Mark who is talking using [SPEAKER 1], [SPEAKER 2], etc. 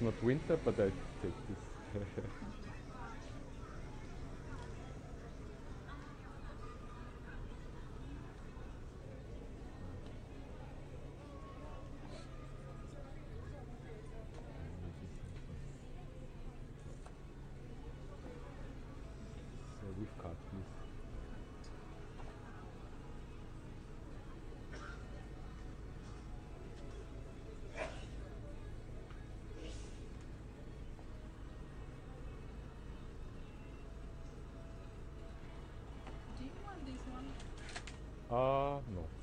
[SPEAKER 1] not winter, but I take this. So with card, please.
[SPEAKER 2] Do you want this one?
[SPEAKER 1] No.